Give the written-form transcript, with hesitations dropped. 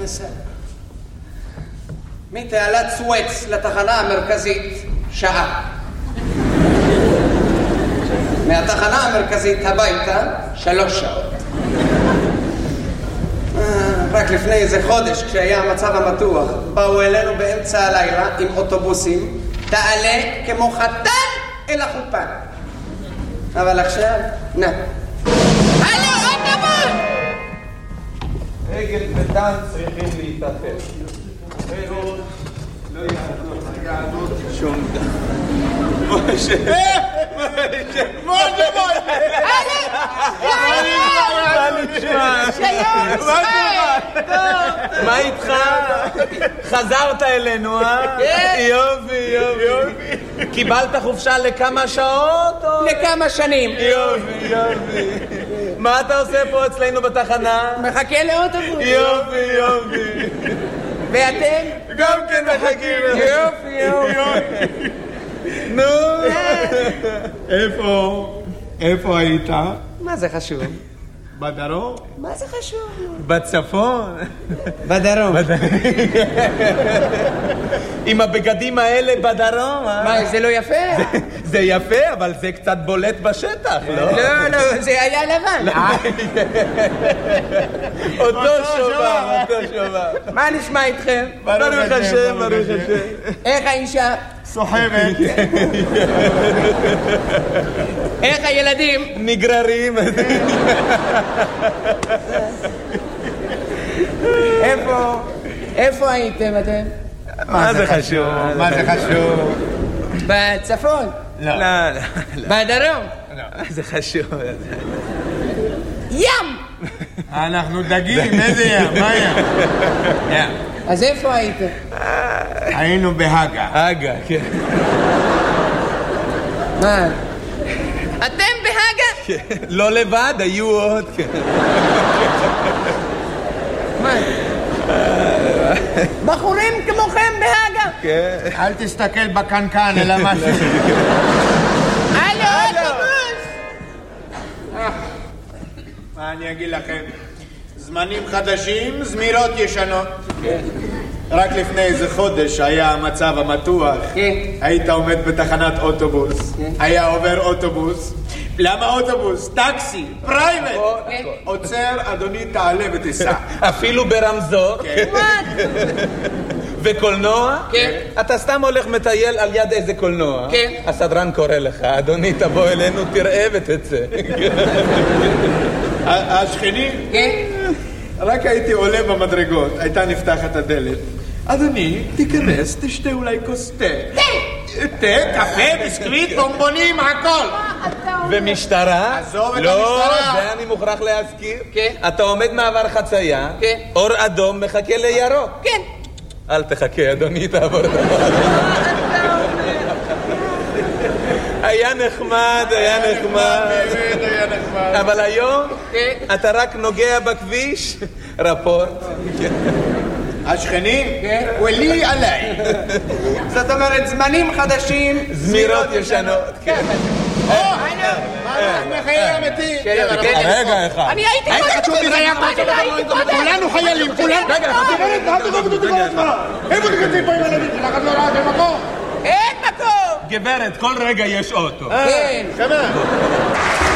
בסדר. מתעלת סואץ לתחנה המרכזית, שעה. מהתחנה המרכזית הביתה, 3 שעות. רק לפני איזה חודש, כשהיה המצב המתוח, באו אלינו באמצע הלילה עם אוטובוסים, תעלה כמו חתן אל החופה. אבל עכשיו, נה. הלו, אוטובוס! אגד ודן צריכים להתאחד. לא יעדות שום דבר. משה! משה! מה איתך? חזרת אלינו, אה? יופי. קיבלת חופשה לכמה שעות? לכמה שנים. יופי. מה אתה עושה פה אצלנו בתחנה? מחכה לאוטובוס. יופי. ואתם? גם כן מחכים. יופי. נו. איפה היית? מה זה חשוב? בדרום? מה זה חשוב? בצפון? בדרום. עם הבגדים האלה בדרום, אה? מה, זה לא יפה? זה יפה, אבל זה קצת בולט בשטח, לא? לא, זה היה לבן. אותו שובב. מה נשמע איתכם? ברוך השם. איך האישה? סוחרת. איך הילדים? נגררים. איפה הייתם אתם? מה זה חשוב? בצפון? לא. בדרום? לא. זה חשוב. ים! אנחנו דגים, איזה ים? מה ים? אז איפה הייתם? היינו בהגה. כן. מה? אתם בהגה? לא לבד, היו עוד. מה? בחורים כמוכם בהגה? כן. אל תסתכל בקנקן, אלא משהו. הלו, אוטובוס! מה אני אגיד לכם? זמנים חדשים, זמירות ישנות. רק לפני איזה חודש היה המצב המתוח. היית עומד בתחנת אוטובוס. היה עובר אוטובוס. למה אוטובוס? טקסי, פרייבט. עוצר, אדוני, תעלה ותיסע. אפילו ברמזור. וקולנוע? כן. אתה סתם הולך מטייל על יד איזה קולנוע. כן. הסדרן קורא לך, אדוני, תבוא אלינו, תראה ותצא. השכנים? כן. רק הייתי עולה במדרגות, הייתה נפתחת הדלת. אדוני, תיכנס, תשתה אולי כוס תה. תה, קפה, ביסקוויט, בומבונים, הכל. ומשטרה? עזוב את לא, המשטרה. זה אני מוכרח להזכיר. כן. אתה עומד מעבר חצייה, כן. אור אדום מחכה לירוק. כן. אל תחכה, אדוני, תעבור את המעבר. היה נחמד. באמת היה נחמד. אבל היום אתה רק נוגע בכביש, רפורט. השכנים? ולי עליי. זאת אומרת, זמנים חדשים, זמירות ישנות. חייל אמיתי. רגע אחד. אני הייתי כולנו חיילים, כולנו. רגע, איפה תקצים פה עם הילדים שלך? את לא ראה במקום? אין מקום! גברת, כל רגע יש אוטו. כן. שמה?